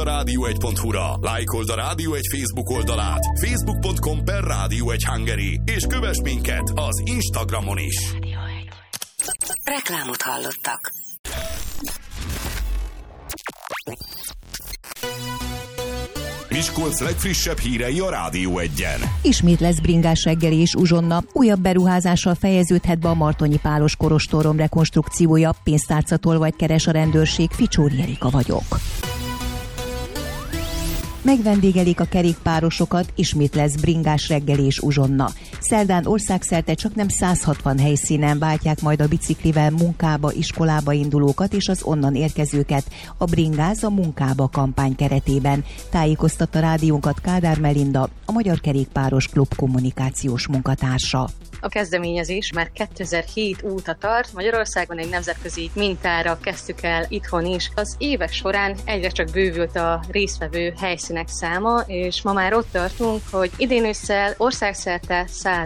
Rádió1.hu-ra, lájkold a Rádió 1 Facebook oldalát, facebook.com/Rádió1 Hungary, és kövess minket az Instagramon is. Reklámot hallottak. Miskolc legfrissebb hírei a Rádió 1-en. Ismét lesz bringás reggeli és uzsonna. Újabb beruházással fejeződhet be a Martonyi Pálos kolostorrom rekonstrukciója. Pénztárcatolvajt keres a rendőrség. Ficsóri Erika vagyok. Megvendégelik a kerékpárosokat, ismét lesz bringás reggeli és uzsonna. Szerdán országszerte csaknem 160 helyszínen váltják majd a biciklivel munkába, iskolába indulókat és az onnan érkezőket a Bringáz a munkába kampány keretében. Tájékoztatta rádiónkat Kádár Melinda, a Magyar Kerékpáros Klub kommunikációs munkatársa. A kezdeményezés már 2007 óta tart, Magyarországon egy nemzetközi mintára kezdtük el itthon is. Az évek során egyre csak bővült a résztvevő helyszínek száma, és ma már ott tartunk, hogy idén ősszel országszerte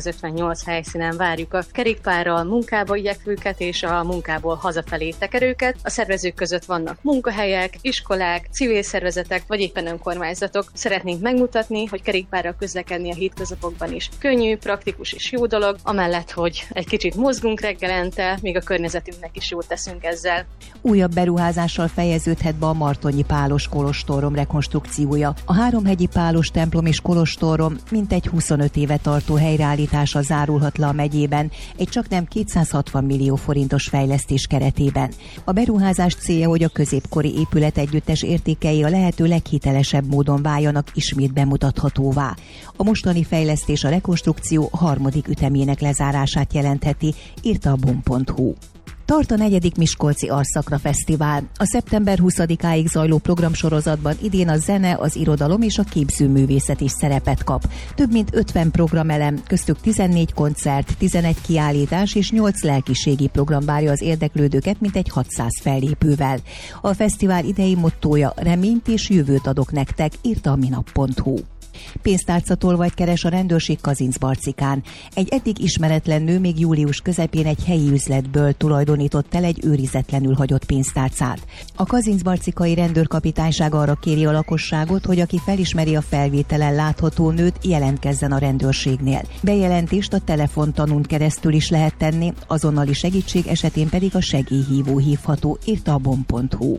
158 helyszínen várjuk a kerékpárral munkába igyekvőket és a munkából hazafelé tekerőket. A szervezők között vannak munkahelyek, iskolák, civil szervezetek vagy éppen önkormányzatok. Szeretnénk megmutatni, hogy kerékpárral közlekedni a hétköznapokban is könnyű, praktikus és jó dolog, amellett, hogy egy kicsit mozgunk reggelente, még a környezetünknek is jót teszünk ezzel. Újabb beruházással fejeződhet be a Martonyi Pálos kolostorrom rekonstrukciója. A Háromhegyi Pálos templom és kolostorrom mintegy 25 éve tartó helyreállítása zárulhat le a megyében, egy csaknem 260 millió forintos fejlesztés keretében. A beruházás célja, hogy a középkori épület együttes értékei a lehető leghitelesebb módon váljanak ismét bemutathatóvá. A mostani fejlesztés a rekonstrukció harmadik ütemének lezárását jelentheti, írta a bum.hu. Tart a 4. Miskolci Arszakra Fesztivál. A szeptember 20-áig zajló programsorozatban idén a zene, az irodalom és a képzőművészet is szerepet kap. Több mint 50 programelem, köztük 14 koncert, 11 kiállítás és 8 lelkiségi program várja az érdeklődőket mintegy 600 fellépővel. A fesztivál idei mottója: reményt és jövőt adok nektek, írta a minap.hu. Pénztárcatolvajt keres a rendőrség Kazincbarcikán. Egy eddig ismeretlen nő még július közepén egy helyi üzletből tulajdonított el egy őrizetlenül hagyott pénztárcát. A kazincbarcikai rendőrkapitányság arra kéri a lakosságot, hogy aki felismeri a felvételen látható nőt, jelentkezzen a rendőrségnél. Bejelentést a telefontanún keresztül is lehet tenni, azonnali segítség esetén pedig a segélyhívó hívható, írta a bom.hu.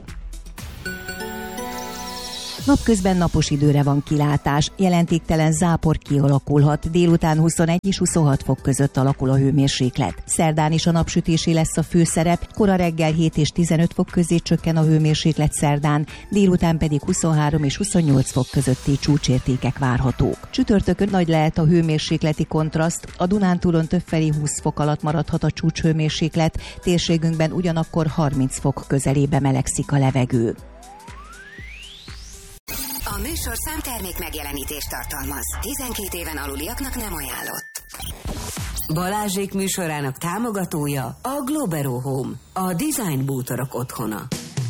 Napközben napos időre van kilátás, jelentéktelen zápor kialakulhat, délután 21 és 26 fok között alakul a hőmérséklet. Szerdán is a napsütésé lesz a főszerep, kora reggel 7 és 15 fok közé csökken a hőmérséklet szerdán, délután pedig 23 és 28 fok közötti csúcsértékek várhatók. Csütörtökön nagy lehet a hőmérsékleti kontraszt, a Dunántúlon többfelé 20 fok alatt maradhat a csúcshőmérséklet, térségünkben ugyanakkor 30 fok közelébe melegszik a levegő. A műsorszám termék megjelenítést tartalmaz. 12 éven aluliaknak nem ajánlott. Balázsék műsorának támogatója a Globero Home, a design bútorok otthona.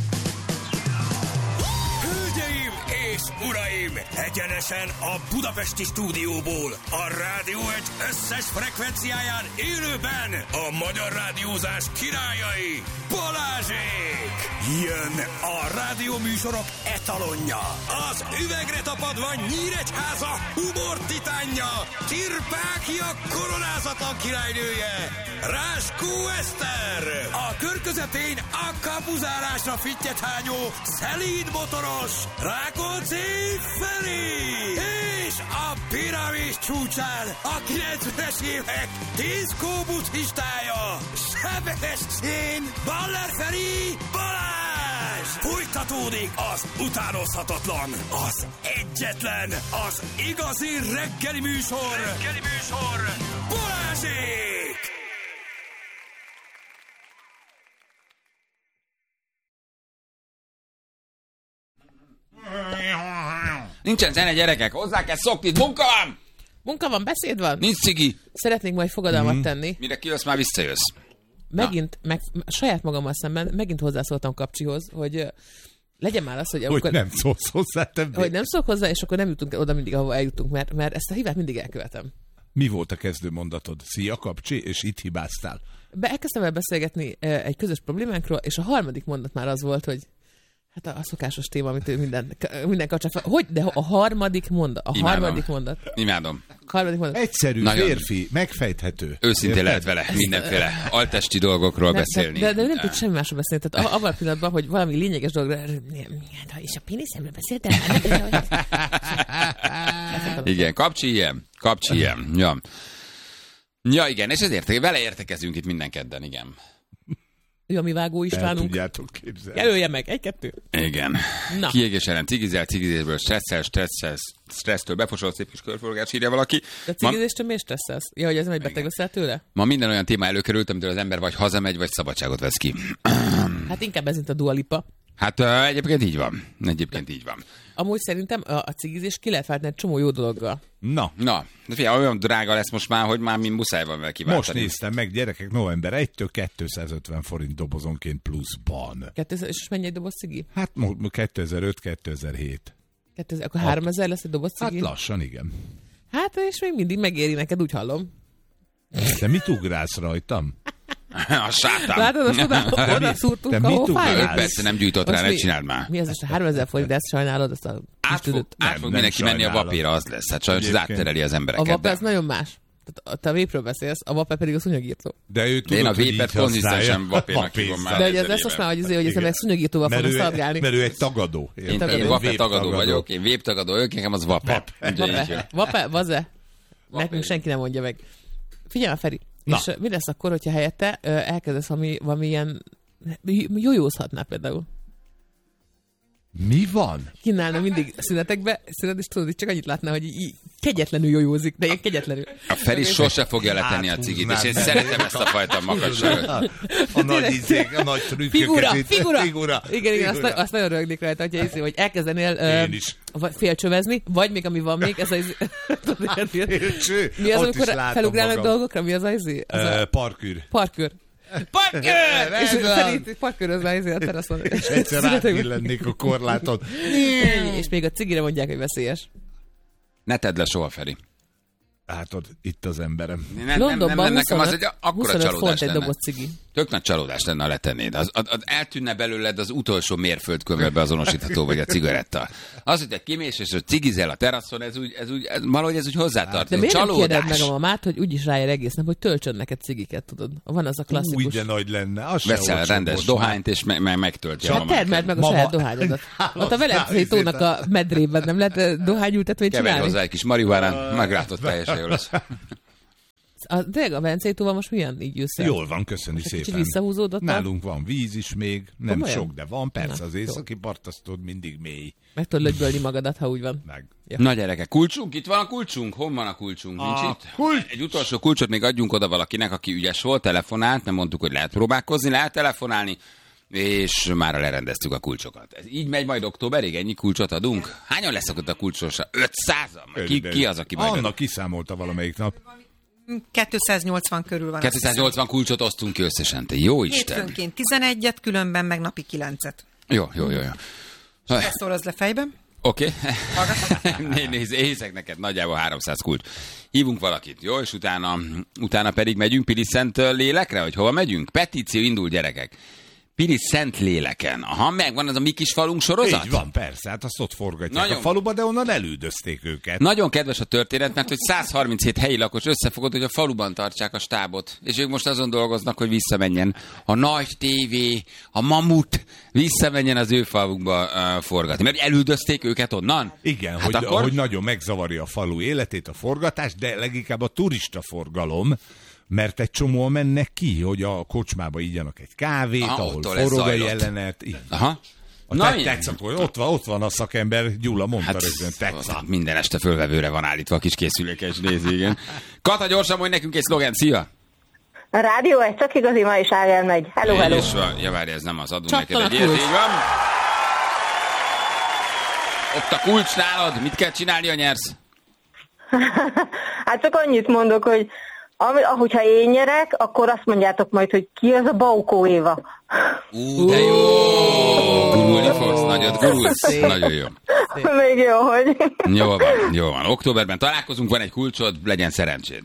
Hölgyeim és uraim, egyenesen a budapesti stúdióból, a Rádió 1 összes frekvenciáján élőben a magyar rádiózás királyai, Balázsék! Jön a rádióműsorok etalonja, az üvegre tapadva Nyíregyháza humor titánja, Kirpákia koronázatlan királynője, Ráskó Eszter, a kör közepén a kapuzálásra fittyet hányó szelíd motoros Rákóczi Feri, és a piramis csúcsán a 90-es évek diszkó buddhistája, Sebestyén Baller Feri Balázs! Folytatódik az utánozhatatlan, az egyetlen, az igazi reggeli műsor, Balázsék! Nincsen zene, gyerekek, hozzá kell szokni, munka van! Munka van, beszéd van? Nincs cigi. Szeretnék majd fogadalmat tenni. Mire kijössz, már visszajössz. Megint, saját magammal szemben, megint hozzászóltam Kapcsihoz, hogy legyen már az, hogy... Hogy nem szólsz hozzá többé. Hogy nem szólok hozzá, és akkor nem jutunk oda mindig, ahova eljutunk, mert ezt a hibát mindig elkövetem. Mi volt a kezdő mondatod? Szia, Kapcsi, és itt hibáztál. Elkezdtem el beszélgetni egy közös problémánkról, és a harmadik mondat már az volt, hogy Hát a szokásos téma, amit minden kapcsán... Hogy? De a harmadik mondat. Imádom. Egyszerű, nagyon férfi, megfejthető. Őszintén lehet vele mindenféle altesti dolgokról beszélni. De nem tud semmi másról beszélni. Tehát abban a pillanatban, hogy valami lényeges dologról... És a péniszemről beszéltem? Igen, kapcsi ilyen. Ja, igen, és ezért vele értekezünk itt minden kedden, igen. Ő a mi Vágó Istvánunk. Tudjátok képzelni. Jelölje meg, 1-2. Igen. Kiégés ellen cigizésből stressztől befosolt szép kis körforgás, írja valaki. De cigizéstől miért stresszelsz? Ja, hogy ez nem egy beteg összeállt tőle? Ma minden olyan téma előkerült, amitől az ember vagy hazamegy, vagy szabadságot vesz ki. Hát inkább ez, mint a Dua Lipa. Hát egyébként így van. Amúgy szerintem a cigizés ki lehet váltani egy csomó jó dologgal. Na, de figyelj, olyan drága lesz most már, hogy már muszáj van vele kiváltani. Most néztem meg, gyerekek, november 1-től 250 forint dobozonként pluszban. És mennyi egy doboz cigi? Hát 2005-2007. Akkor 3000 lesz egy doboz cigi? Hát lassan, igen. Hát, és még mindig megéri neked, úgy hallom. De mit ugrálsz rajtam? A sátán. Látod, azt oda szúrtunk a hófáját. Persze nem gyújtott rá, ne csináld már. Mi az most a 3000 forint, de ezt sajnálod? Azt át fog mindenki menni a vapéra, az lesz. Hát sajnos az áttereli az embereket. A vape az nagyon más. Te a vépről beszélsz, a vape pedig a szúnyogírtó. De ő tudod, én a vépet konzisztensen vapénak hívom már. De hogy ez lesz azt már, hogy ez a szúnyogírtóval fognak szadgálni. Mert ő egy tagadó. Én vape tagadó vagyok, én vép tagadó vagyok, nekem az vape. Vape, vaze. Nekünk senki nem mondja meg. Figyelj már, Feri. Na. És mi lesz akkor, hogyha helyette elkezdesz valami ilyen... Jójózhatnál például. Mi van? Kínálna mindig szünetekbe, és tudod, csak annyit látná, hogy így kegyetlenül jójózik, de ilyen kegyetlenül. A Feri sose fogja letenni a cigit, és én szeretem ezt a fajta makacságot. A nagy izék, a nagy trükköket. Figura. Igen, azt nagyon rögnék rajta, hogy elkezdenél félcsövezni, vagy még ami van még, ez az... Mi az, amikor felugrálnak dolgokra? Mi az az? Parkőr. És szerint parkőrözve a teraszon. És egyszer átbillennék a korláton. És még a cigire mondják, hogy veszélyes. Ne tedd le soha, Feri. Látod, itt az emberem. Londonban nekem az egy akkora csalódás lenne. Doboz cigi. Tök nagy csalódás lenne, ha letennéd. Az eltűnne belőled az utolsó mérföldkövbe beazonosítható vagy a cigaretta. Az, hogy te kimész és cigizel a teraszon, ez valahogy ez úgy hozzátartozik. De miért nem kérded meg a mamát, hogy úgyis ráér egész nap, hogy töltsön neked cigiket, tudod? Van az a klasszikus. Úgy de nagy lenne. Veszel rendes dohányt, és megtöltje a mamát. Termeld meg a saját dohányodat. Ott a Velencei tónak a medrében nem lehet dohányültetvényt csinálni? Keverj hozzá egy kis marihuánát, meglátod, teljesen jól lesz. A Velencei tóval most milyen így jössz? Jól van, köszönjük szépen. Kicsit visszahúzódott. Nálunk van víz is még, nem sok, de van, persze az északi part, azt tudod, mindig mély. Meg tudod lögybölni magadat, ha úgy van. Ja. Na gyerekek, kulcsunk? Itt van a kulcsunk? Hol van a kulcsunk? Nincs itt? Egy utolsó kulcsot még adjunk oda valakinek, aki ügyes volt, telefonált, nem mondtuk, hogy lehet próbálkozni, lehet telefonálni, és már lerendeztük a kulcsokat. Ez így megy majd októberig, ennyi kulcsot adunk? Hányan lesznek ott a kulcsosa? 500-an? Ki az, aki majd... Anna kiszámolta valamelyik nap. 280 körül van. 280 kulcsot osztunk ki összesen, te jó Isten. Hétfőnként 11-et, különben meg napi 9-et. Jó. Ezt szólaz le fejben. Oké. Nézd, hiszek neked, nagyjából 300 kulcs. Hívunk valakit, jó? És utána pedig megyünk Pilis Szent Lélekre, hogy hova megyünk? Petíció indul, gyerekek. Pilis Szent Léleken. Aha, megvan az a mi kis falunk sorozat? Így van, persze, hát azt ott forgatják a faluba, de onnan elüldözték őket. Nagyon kedves a történet, mert hogy 137 helyi lakos összefogott, hogy a faluban tartsák a stábot. És ők most azon dolgoznak, hogy visszamenjen a nagy tévé, a mamut, visszamenjen az ő falukba forgatni. Mert elüldözték őket onnan? Igen, hát hogy nagyon megzavarja a falu életét, a forgatás, de leginkább a turista forgalom, mert egy csomóan mennek ki, hogy a kocsmába ígyanak egy kávét, ahol forog a jelenet. Aha. Ott van a szakember, Gyula mondta rögtön, Teca. Minden este fölvevőre van állítva a kis készülékes néző, igen. Kata, gyorsan mondj nekünk egy szlogent, szia! A rádió, ez csak igazi, ma is Ágel megy. Hello. Ja, várj, ez nem az, adunk neked egy ilyet, így van. Ott a kulcs nálad, mit kell csinálni, ha nyersz? Hát csak annyit mondok, hogy ahogyha én nyerek, akkor azt mondjátok majd, hogy ki az a Baukó Éva. De jó! Gurulni fogsz, nagyot gurulsz. Nagyon jó. Még jó, hogy... Jó van. Októberben találkozunk, van egy kulcsod, legyen szerencséd, jó?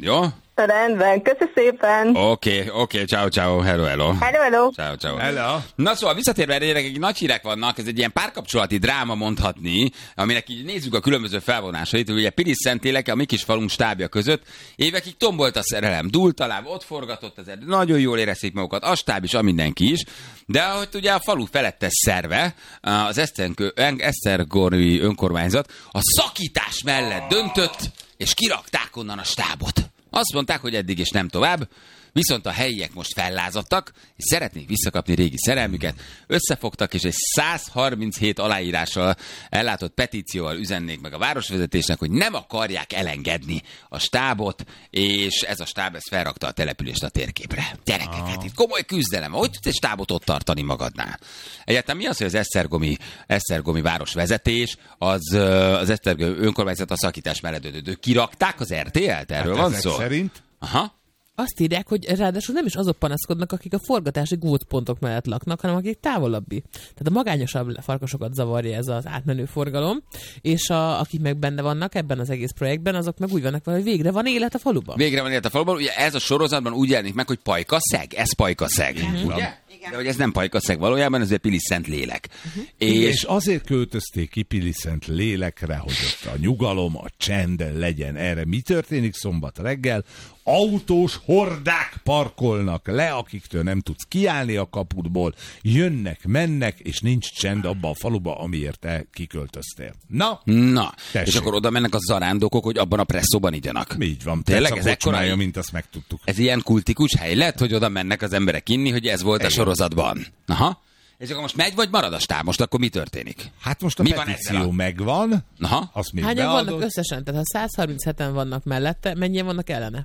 Rendben, köszi szépen. Oké, ciao, hello. Hello. Ciao. Hello. Na szóval visszatérve erre, egy nagy hírek vannak, ez egy ilyen párkapcsolati dráma mondhatni, aminek így nézzük a különböző felvonásait, ugye Pilis-Szentéleke, a mi kis falunk stábja között, évekig tombolt a szerelem, dúlt a láb, ott forgatott az erdő, nagyon jól érezték magukat, a stáb is, a mindenki is, de ahogy ugye a falu felettes szerve, az esztergomi önkormányzat a szakítás mellett döntött, és kirakták onnan a stábot. Azt mondták, hogy eddig és nem tovább, viszont a helyiek most fellázadtak, és szeretnék visszakapni régi szerelmüket, összefogtak, és egy 137 aláírással ellátott petícióval üzennék meg a városvezetésnek, hogy nem akarják elengedni a stábot, és ez a stáb ez felrakta a települést a térképre. Gyerekek, hát itt komoly küzdelem. Hogy tudsz egy stábot ott tartani magadnál? Egyáltalán mi az, hogy az esztergomi városvezetés, az esztergomi önkormányzat a szakítás mellett döntött? Kirakták az RTL-t? Erről van szó? Szerint? Aha. Azt írják, hogy ráadásul nem is azok panaszkodnak, akik a forgatási gócpontok mellett laknak, hanem akik távolabbi. Tehát a magányosabb farkasokat zavarja ez az átmenő forgalom, és akik meg benne vannak ebben az egész projektben, azok meg úgy vannak, hogy végre van élet a faluban. Végre van élet a faluban. Ugye ez a sorozatban úgy jelenik meg, hogy Pajkaszeg. Ez Pajkaszeg. Ugye? De hogy ez nem Pajkaszeg valójában, ez egy Pilis-Szentlélek. És azért költözték ki Pilis-Szentlélekre, hogy ott a nyugalom, a csend legyen. Erre mi történik szombat reggel? Autós hordák parkolnak le, akiktől nem tudsz kiállni a kapudból, jönnek, mennek, és nincs csend abba a faluba, amiért te kiköltöztél. Na, és akkor oda mennek a zarándokok, hogy abban a presszóban igyanak. Így van, tényleg ez kocsmája, mint azt megtudtuk. Ez ilyen kultikus hely lett, hogy oda mennek az emberek inni, hogy ez volt a sorozatban. Aha. És akkor most megy, vagy marad a stáb? Most akkor mi történik? Hát most a petíció megvan. Aha. Azt még hányan vannak összesen? Tehát ha 137-en vannak mellette, mennyien vannak ellene?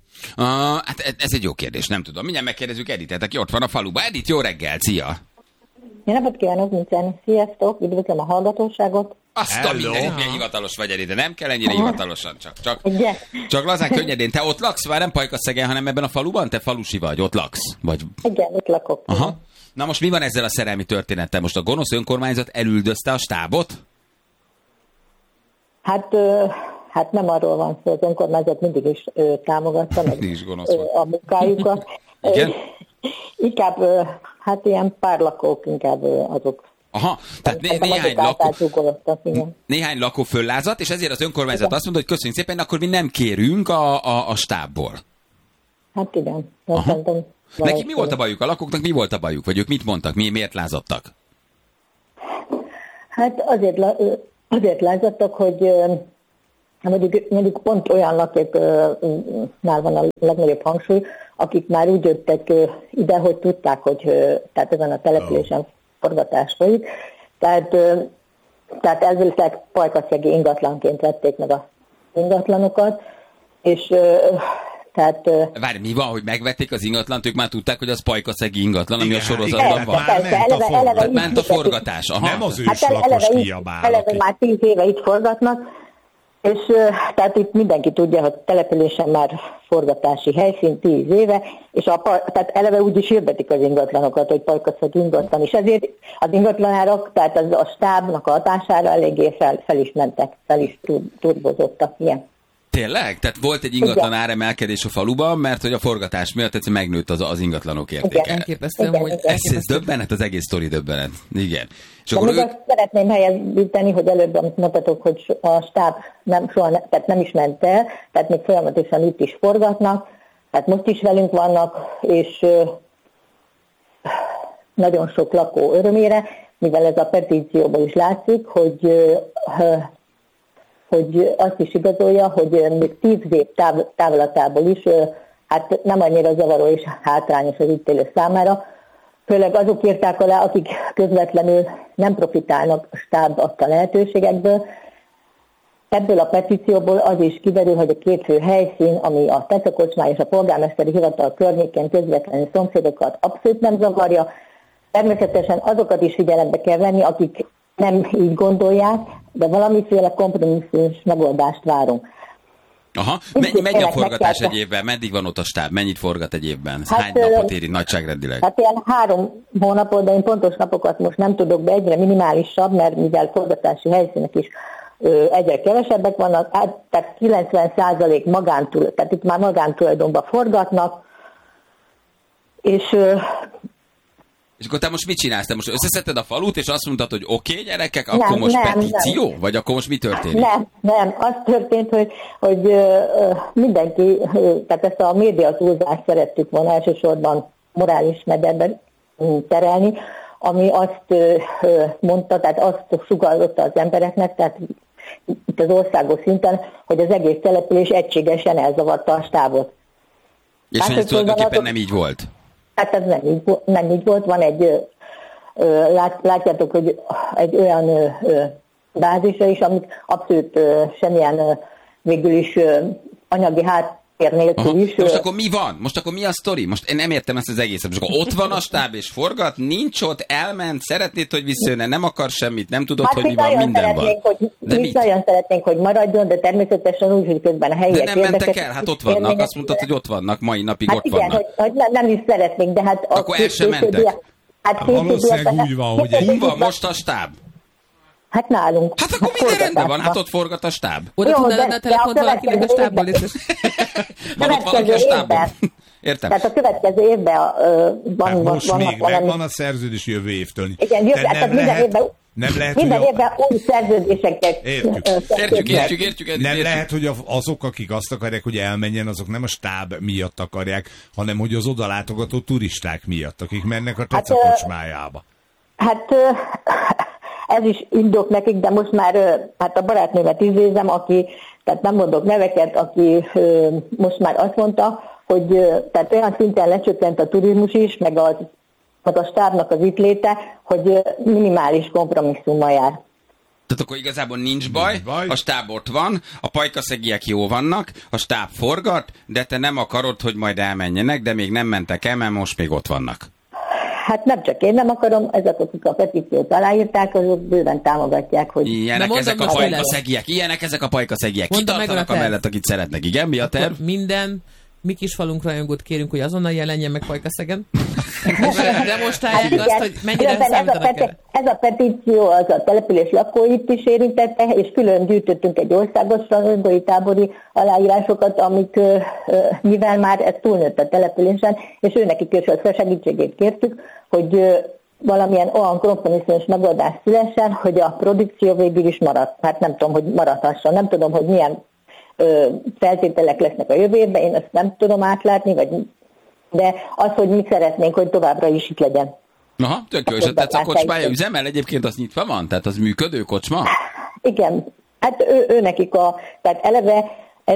Hát ez egy jó kérdés, nem tudom. Mindjárt megkérdezzük Editet, aki ott van a faluban. Edit, jó reggel, szia! Jó napot kívánok, Mincen. Sziasztok, üdvözlöm a hallgatóságot. Azt a mindenit, milyen hivatalos vagy, Edit, de nem kell ennyire hivatalosan, csak lazán könnyedén. Te ott laksz, már nem Pajkaszegen, hanem ebben a faluban? Te falusi vagy, ott laksz? Igen, ott lakok. Aha. Na most mi van ezzel a szerelmi történettel? Most a gonosz önkormányzat elüldözte a stábot? Hát nem arról van szó, az önkormányzat mindig is támogatta a munkájukat. Igen? Inkább, hát ilyen pár lakók, inkább azok. Aha, tehát néhány lakó föllázadt, és ezért az önkormányzat azt mondta, hogy köszönjük szépen, akkor mi nem kérünk a stábból. Hát igen. Neki mi volt a bajuk? A lakóknak mi volt a bajuk? Vagy ők mit mondtak? Miért lázadtak? Hát azért lázadtak, hogy mondjuk pont olyan lakóknál van a legnagyobb hangsúly, akik már úgy jöttek ide, hogy tudták, hogy tehát ezen a településen forgatás folyik. Tehát elvileg pajkaszegi ingatlanként vették meg az ingatlanokat, és tehát... Várj, mi van, hogy megvették az ingatlant, ők már tudták, hogy az pajkaszegi ingatlan, ami a sorozatban van? Ment a forgatás. Aha. Nem az őslakos kiabál. Eleve már 10 éve itt forgatnak, és tehát itt mindenki tudja, hogy településen már forgatási helyszín 10 éve, és tehát eleve úgy is hirdetik az ingatlanokat, hogy pajkaszegi ingatlan, és ezért az ingatlanárak, tehát az a stábnak a hatására eléggé fel is mentek, fel is turbozottak, ilyen. Tényleg? Tehát volt egy ingatlan áremelkedés a faluban, mert hogy a forgatás miatt egyszerűen megnőtt az ingatlanok értéke. Ez döbbenet, az egész sztori döbbenet. Igen. És de még azt szeretném helyezíteni, hogy előbb, amit mondtatok, hogy a stáb tehát nem is ment el, tehát még folyamatosan itt is forgatnak, tehát most is velünk vannak, és nagyon sok lakó örömére, mivel ez a petícióból is látszik, hogy azt is igazolja, hogy még 10 év távlatából is hát nem annyira zavaró és hátrányos az itt élő számára. Főleg azok írták alá, akik közvetlenül nem profitálnak a stáb adta lehetőségekből. Ebből a petícióból az is kiderül, hogy a két fő helyszín, ami a Teszakocsmány és a polgármesteri hivatal környékén közvetlenül szomszédokat abszolút nem zavarja. Természetesen azokat is figyelembe kell venni, akik nem így gondolják, de valamiféle kompromisszumos megoldást várunk. Aha, mennyi a forgatás egy évben? Meddig van ott a stáb? Mennyit forgat egy évben? Hát, hány napot éri nagyságrendileg? Hát ilyen 3 hónapot, de én pontos napokat most nem tudok, de egyre minimálisabb, mert mivel forgatási helyszínek is egyre kevesebbek vannak, tehát 90% magántulajdonban, tehát itt már magántulajdonban forgatnak, és akkor te most mit csinálsz? Te most összeszedted a falut, és azt mondtad, hogy oké, gyerekek, akkor most petíció? Nem. Vagy akkor most mi történik? Nem. Az történt, hogy mindenki, tehát ezt a média túlzást szerettük volna elsősorban morális mederben terelni, ami azt mondta, tehát azt sugallott az embereknek, tehát itt az országos szinten, hogy az egész település egységesen elzavarta a stábot. És hát, ez tulajdonképpen nem így volt? Hát ez nem így volt. Van egy, látjátok, hogy egy olyan bázisa is, amit abszolút semmilyen végül is anyagi háttér nélkül is. Most akkor mi van? Most akkor mi a sztori? Most én nem értem ezt az egészet. Most akkor ott van a stáb és forgat, nincs ott, elment, szeretnéd, hogy visszajönne, nem akar semmit, nem tudod, hogy mi van, minden van. Mi nagyon szeretnénk, hogy maradjon, de természetesen úgy, hogy közben a helyiek de nem mentek el, hát ott vannak, azt mondtad, hogy ott vannak, mai napig ott igen, vannak. Hogy nem is szeretnénk, de hát... Akkor el sem mentek. Valószínűleg úgy van, hogy... Hol van most a stáb? Hát nálunk. Hát akkor minden rendben van, hát ott forgat a stáb. Oda tudnál adni a telefont valakinek a stábból? Van ott valaki a stábban? Értem. Tehát a következő évben most még megvan a szerződés jövő évtől. Igen, minden évben új szerződéseket. Értjük. Nem lehet, hogy azok, akik azt akarják, hogy elmenjen, azok nem a stáb miatt akarják, hanem hogy az odalátogató turisták miatt, akik mennek a Teca kocsmájába. Hát ez is indok nekik, de most már hát a barátnőmet idézem, aki, tehát nem mondok neveket, aki most már azt mondta, hogy tehát olyan szinten lecsökkent a turizmus is, meg a stábnak az itt léte, hogy minimális kompromisszummal jár. Tehát akkor igazából nincs baj, a stáb ott van, a pajkaszegiek jó vannak, a stáb forgat, de te nem akarod, hogy majd elmenjenek, de még nem mentek el, mert most még ott vannak. Hát nem csak én nem akarom, ezek, akik a petíciót aláírták, azok bőven támogatják, hogy... Ilyenek ezek a pajkaszegiek. Kitartanak amellett, akit szeretnek. Igen, mi a terv? Minden mi kis falunk rajongót kérünk, hogy azonnal jelenjen meg Pajkaszegen. Demonstrálják azt, hogy mennyire számítanak erre. Ez a petíció az a település lakóit is érintette, és külön gyűjtöttünk egy országos rajongói tábori aláírásokat, amik mivel már ez túlnőtt a településen, és őnekik is a segítségét kértük, hogy valamilyen olyan kompromisszumos megoldás szülessen, hogy a produkció végül is maradt. Hát nem tudom, hogy maradhasson. Nem tudom, hogy milyen feltételek lesznek a jövő évben, én ezt nem tudom átlátni, de az, hogy mi szeretnénk, hogy továbbra is itt legyen. Aha, tök jó, és a kocsmája üzemel egyébként, az nyitva van? Tehát az működő kocsma? Igen, hát ő nekik tehát eleve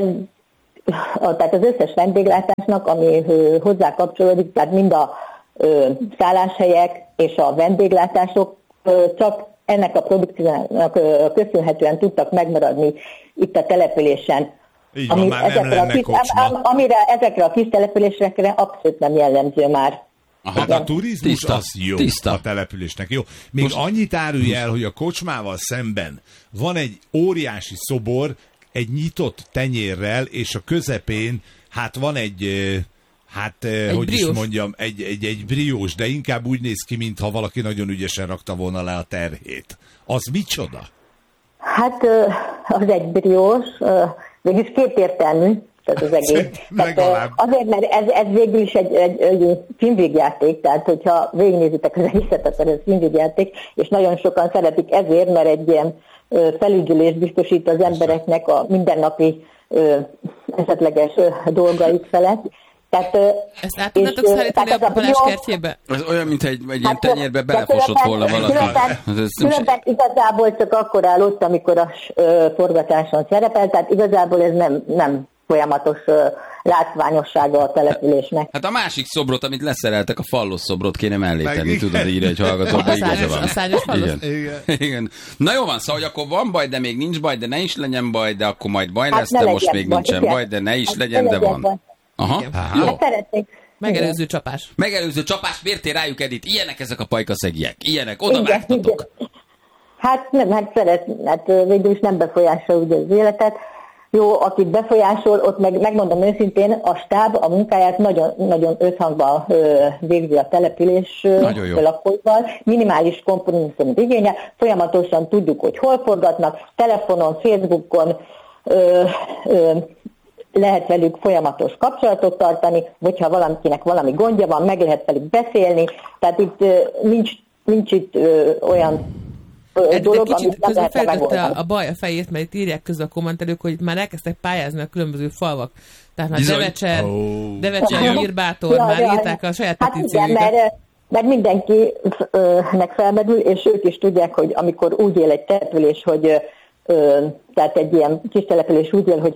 tehát az összes vendéglátásnak, ami hozzá kapcsolódik, tehát mind a szálláshelyek és a vendéglátások csak ennek a produkciónak köszönhetően tudtak megmaradni itt a településen. Így van, már nem lenne kocsma. Amire ezekre a kis településekre abszolút nem jellemző már. Aha, a turizmus az jó a településnek. Jó. Még annyit árulj el, hogy a kocsmával szemben van egy óriási szobor, egy nyitott tenyérrel, és a közepén hát van egy hogy briós. Is mondjam, egy briós, de inkább úgy néz ki, mintha valaki nagyon ügyesen rakta volna le a terhét. Az micsoda? Hát az egy briós, végülis kétértelmű, tehát az egész. Azért, mert ez végül is egy filmvégjáték, tehát hogyha végignézitek az egészet, akkor ez filmvégjáték, és nagyon sokan szeretik ezért, mert egy ilyen felügyelést biztosít az embereknek a mindennapi esetleges dolgaik felett. Tehát, ezt át tudnátok szállítani a Balázs kertjébe? Ez olyan, mint egy ilyen tenyérbe belefosott volna valaki. Különben igazából csak akkor áll ott, amikor a forgatáson szerepel, tehát igazából ez nem folyamatos látványossága a településnek. Hát a másik szobrot, amit leszereltek, a fallos szobrot kéne mellé tenni, tudod, írja egy hallgatóba, igaza van. A szárnyas fallos? Igen. Na jó van, szóval, hogy akkor van baj, de még nincs baj, de ne is legyen baj, de akkor majd baj lesz, de most még nincsen baj, de ne is legyen, de van. Aha. Jó. Megelőző csapás. Megelőző csapás, miért ér rájuk, Edith? Ilyenek ezek a pajkaszegiek. Ilyenek, oda vágtatok. Hát nem, hát végül is nem befolyásolja ugye az életet. jó, akit befolyásol, ott megmondom őszintén, a stáb a munkáját nagyon, nagyon összhangban végzi a település lakóival, minimális kompromisszumot igényel, folyamatosan tudjuk, hogy hol forgatnak, telefonon, Facebookon, lehet velük folyamatos kapcsolatot tartani, hogyha valakinek valami gondja van, meg lehet velük beszélni, tehát itt nincs itt olyan dolog, amit nem lehet megoldani. A baj a fejét, mert itt írják közül a kommentelők, hogy már elkezdtek pályázni a különböző falvak. Tehát már Devecser, Nyírbátor, már írták a saját petíciójukat. Igen, mert mindenkinek felmerül, és ők is tudják, hogy amikor úgy él egy település, hogy tehát egy ilyen kis település úgy él, hogy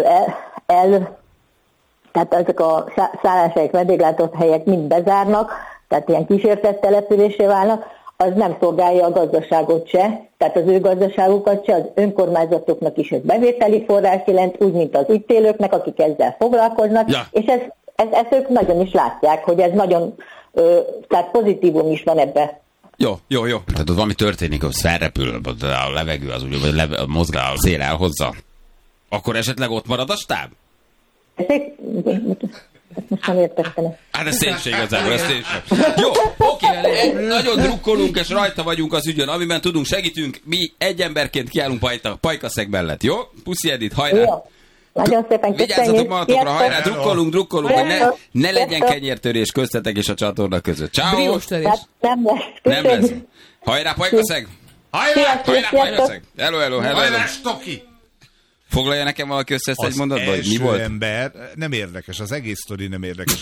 tehát ezek a szálláshelyek, vendéglátott helyek mind bezárnak, tehát ilyen kísértett településé válnak, az nem szolgálja a gazdaságot se, tehát az ő gazdaságukat se, az önkormányzatoknak is ez bevételi forrás jelent, úgy, mint az itt élőknek, akik ezzel foglalkoznak, és ezt ők nagyon is látják, hogy ez nagyon, tehát pozitívum is van ebbe. Jó. Tehát ott valami történik, hogy felrepül a levegő, az úgy, vagy mozgál, a szél elhozza. Akkor esetleg ott marad a stáb? Most nem értettem. Hát ez én sem igazából, ezt én sem. Jó, oké, nagyon drukkolunk, és rajta vagyunk az ügyön, amiben tudunk, segítünk. Mi egy emberként kiállunk Pajkaszeg mellett, jó? Puszi Edith, hajrá! Jó. Nagyon szépen köszönjük. Vigyázzatok magatokra, hajrá, drukkolunk, hogy ne legyen kenyértörés köztetek és a csatorna között. Ciao. Nem lesz. Hajrá, Pajkaszeg! Hajrá, Pajkaszeg! Hello. Hajrá, Stoki! Foglalja nekem valaki össze ezt egy mondatba, hogy mi volt? Az ember, nem érdekes, az egész sztori nem érdekes.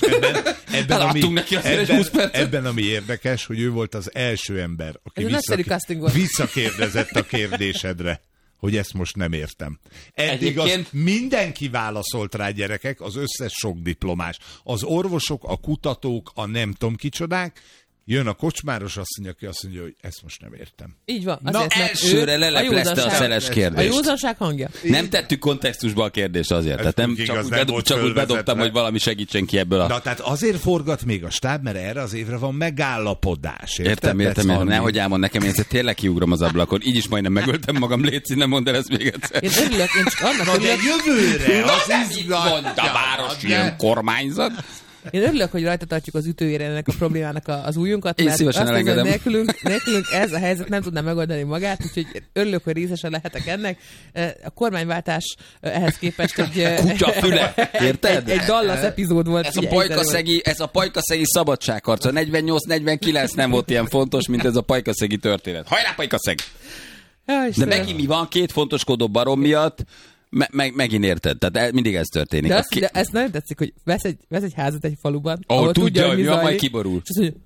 Ebben, ami érdekes, hogy ő volt az első ember, aki visszakérdezett a kérdésedre, hogy ezt most nem értem. Eddig mindenki válaszolt rá, gyerekek, az összes sok diplomás. Az orvosok, a kutatók, a nem tudom kicsodák, jön a kocsmáros asszony, aki azt mondja, hogy ezt most nem értem. Így van. Elsőre leleplezte a szeles kérdést. A józanság hangja. Nem tettük kontextusba a kérdést azért. Tehát nem csak úgy bedobtam, hogy valami segítsen ki ebből a... Na, tehát azért forgat még a stáb, mert erre az évre van megállapodás. Értem. Nehogy álmond nekem, én tényleg kiugrom az ablakon. Így is majdnem megöltem magam, léci, nem mondd el ezt még egyszer. Én örülök, én csak annak de jövőre az izgatja. A városi önkormányzat. Én örülök, hogy rajta tartjuk az ütőjére ennek a problémának az ujjunkat, mert azt mondom, nélkülünk ez a helyzet nem tudná megoldani magát, úgyhogy örülök, hogy részesen lehetek ennek. A kormányváltás ehhez képest egy... Kutyafüle, érted? Egy Dallas epizód volt. Ez a pajkaszegi szabadságharca. 48-49 nem volt ilyen fontos, mint ez a pajkaszegi történet. Hajrá, Pajkaszeg! De megint mi van? Két fontoskodó barom miatt, megint érted, tehát mindig ez történik. De ezt nagyon tetszik, hogy vesz egy házat egy faluban, ahol tudja, hogy mi van, majd kiborul. És azt mondja,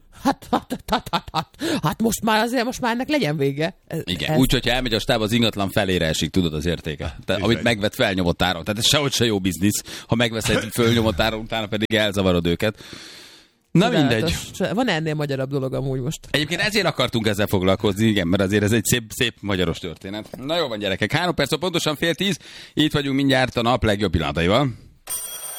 hát most már ennek legyen vége. Igen, úgy, hogyha elmegy a stáb, az ingatlan felére esik, tudod az értéke. Amit megvett felnyomott áron. Tehát ez sehogy se jó biznisz, ha megvesz egy fölnyomott áron, utána pedig elzavarod őket. Na mindegy. Van ennél magyarabb dolog amúgy most. Egyébként ezért akartunk ezzel foglalkozni, igen, mert azért ez egy szép magyaros történet. Na jó van, gyerekek, 3 perc, pontosan 9:30, itt vagyunk mindjárt a nap legjobb pillanataival.